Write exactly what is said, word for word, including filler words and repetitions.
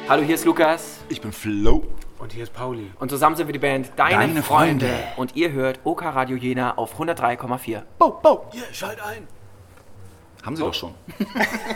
Hallo, hier ist Lukas. Ich bin Flo. Und hier ist Pauli. Und zusammen sind wir die Band Deine, Deine Freunde. Freunde. Und ihr hört OK Radio Jena auf hundertdrei Komma vier. Bo, bo. Hier, schalt ein. Haben Sie doch schon.